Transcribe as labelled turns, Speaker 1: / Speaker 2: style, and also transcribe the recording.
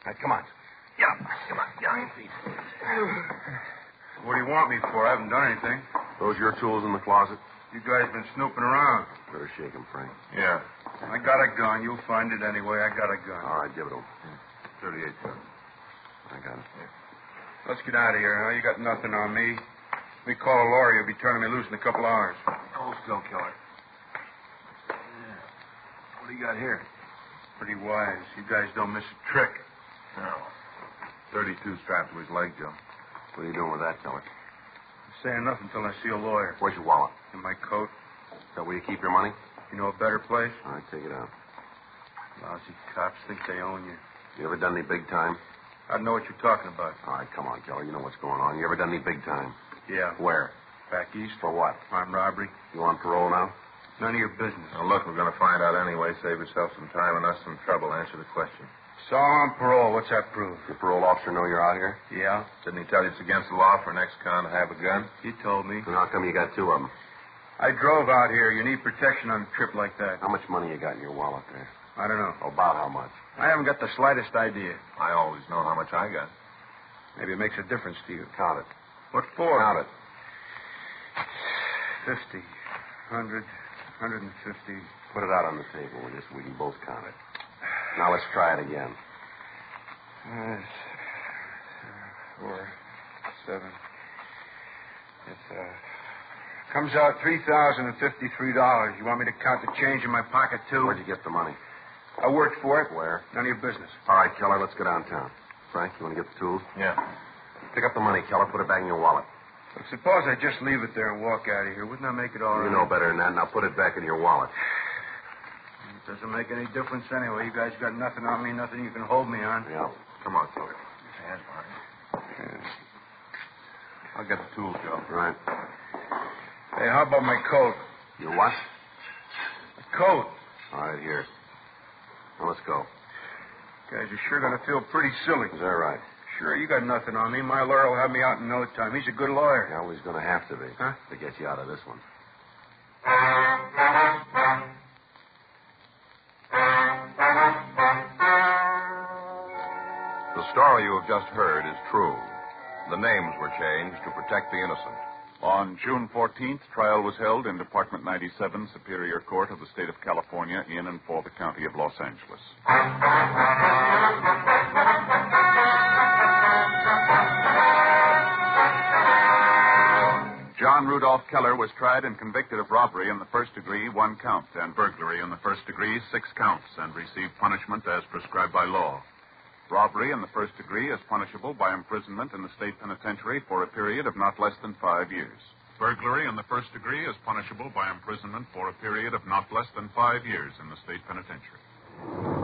Speaker 1: right, come on. Get up. Come on. Get on your feet.
Speaker 2: What do you want me for? I haven't done anything.
Speaker 1: Those your tools in the closet?
Speaker 2: You guys been snooping around.
Speaker 1: Better shake him, Frank.
Speaker 2: Yeah. I got a gun. You'll find it anyway. I got a gun.
Speaker 1: All right, give it to him.
Speaker 2: 38, sir.
Speaker 1: I got it.
Speaker 2: Let's get out of here, huh? You got nothing on me. We call a lawyer. You'll be turning me loose in a couple hours.
Speaker 1: Hold still, killer. What do you got here?
Speaker 2: Pretty wise. You guys don't miss a trick.
Speaker 1: No.
Speaker 2: 32 strapped to his leg, Joe.
Speaker 1: What are you doing with that, killer?
Speaker 2: I'm saying nothing until I see a lawyer.
Speaker 1: Where's your wallet?
Speaker 2: In my coat.
Speaker 1: Is that where you keep your money?
Speaker 2: You know a better place?
Speaker 1: All right, take it out.
Speaker 2: Lousy cops think they own you.
Speaker 1: You ever done any big time?
Speaker 2: I know what you're talking about.
Speaker 1: All right, come on, killer. You know what's going on. You ever done any big time?
Speaker 2: Yeah.
Speaker 1: Where?
Speaker 2: Back east.
Speaker 1: For what?
Speaker 2: Armed robbery.
Speaker 1: You on parole now?
Speaker 2: None of your business.
Speaker 3: Now, look, we're going to find out anyway. Save yourself some time and us some trouble. Answer the question.
Speaker 2: So I'm on parole. What's that prove?
Speaker 1: Your parole officer know you're out here?
Speaker 2: Yeah.
Speaker 3: Didn't he tell you it's against the law for an ex-con to have a gun?
Speaker 2: He told me.
Speaker 1: Then how come you got two of them?
Speaker 2: I drove out here. You need protection on a trip like that.
Speaker 1: How much money you got in your wallet there?
Speaker 2: I don't know.
Speaker 1: About how much?
Speaker 2: I haven't got the slightest idea.
Speaker 3: I always know how much I got.
Speaker 2: Maybe it makes a difference to you.
Speaker 1: Count it.
Speaker 2: What for?
Speaker 1: Count it.
Speaker 2: 50, 100, 150.
Speaker 1: Put it out on the table with us. We can both count it. Now let's try it again.
Speaker 2: 4, 7. It comes out $3,053. You want me to count the change in my pocket, too?
Speaker 1: Where'd you get the money?
Speaker 2: I worked for it.
Speaker 1: Where?
Speaker 2: None of your business.
Speaker 1: All right, Keller, let's go downtown. Frank, you want to get the tools?
Speaker 3: Yeah.
Speaker 1: Pick up the money, Keller. Put it back in your wallet.
Speaker 2: But suppose I just leave it there and walk out of here. Wouldn't that make it all right?
Speaker 1: You know better than that. Now put it back in your wallet.
Speaker 2: It doesn't make any difference anyway. You guys got nothing on me, nothing you can hold me on.
Speaker 1: Yeah.
Speaker 3: Come on, Keller. Hands behind.
Speaker 2: I'll get the tools, Joe.
Speaker 1: Right.
Speaker 2: Hey, how about my coat?
Speaker 1: Your what?
Speaker 2: The coat.
Speaker 1: All right, here. Now let's go.
Speaker 2: Guys are sure going to feel pretty silly.
Speaker 1: Is that right?
Speaker 2: Sure, you got nothing on me. My lawyer will have me out in no time. He's a good lawyer.
Speaker 1: Yeah, well, he's going to have to be.
Speaker 2: Huh?
Speaker 1: To get you out of this one.
Speaker 4: The story you have just heard is true. The names were changed to protect the innocent.
Speaker 5: On June 14th, trial was held in Department 97, Superior Court of the State of California, in and for the County of Los Angeles. John Rudolph Keller was tried and convicted of robbery in the first degree, 1 count, and burglary in the first degree, 6 counts, and received punishment as prescribed by law. Robbery in the first degree is punishable by imprisonment in the state penitentiary for a period of not less than 5 years. Burglary in the first degree is punishable by imprisonment for a period of not less than 5 years in the state penitentiary.